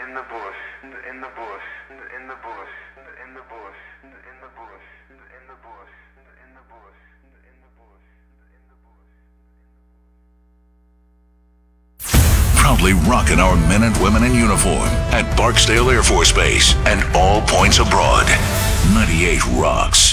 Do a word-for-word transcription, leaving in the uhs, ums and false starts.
in the bush, in the bush, in the bush, in the bush, in the bush, in the bush, in the bush, in the bush, in the bush. Proudly rocking our men and women in uniform at Barksdale Air Force Base and all points abroad. ninety-eight rocks.